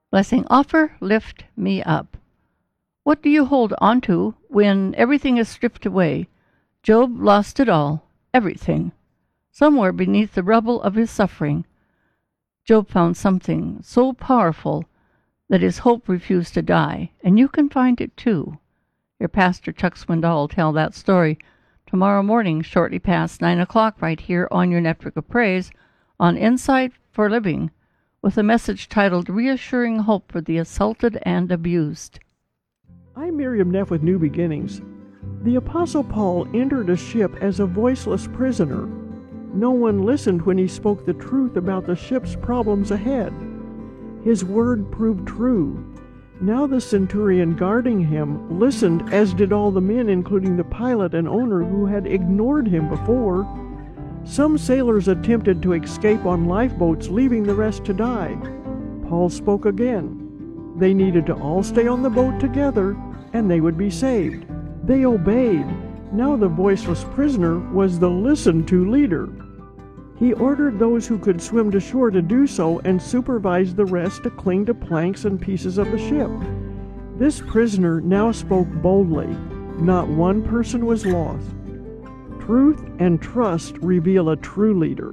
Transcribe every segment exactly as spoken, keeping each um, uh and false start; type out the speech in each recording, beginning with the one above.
Blessing offer, lift me up. What do you hold on to when everything is stripped away? Job lost it all, everything. Somewhere beneath the rubble of his suffering, Job found something so powerful that his hope refused to die, and you can find it too. Your pastor, Chuck Swindoll, will tell that story tomorrow morning, shortly past nine o'clock, right here on your Network of Praise, on Insight for Living, with a message titled Reassuring Hope for the Assaulted and Abused. I'm Miriam Neff with New Beginnings. The Apostle Paul entered a ship as a voiceless prisoner. No one listened when he spoke the truth about the ship's problems ahead. His word proved true. Now the centurion guarding him listened, as did all the men, including the pilot and owner who had ignored him before. Some sailors attempted to escape on lifeboats, leaving the rest to die. Paul spoke again. They needed to all stay on the boat together, and they would be saved. They obeyed. Now the voiceless prisoner was the listened-to leader. He ordered those who could swim to shore to do so and supervised the rest to cling to planks and pieces of the ship. This prisoner now spoke boldly. Not one person was lost. Truth and trust reveal a true leader.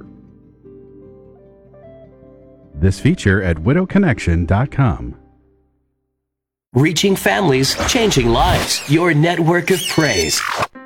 This feature at widow connection dot com. Reaching families, changing lives. Your network of praise.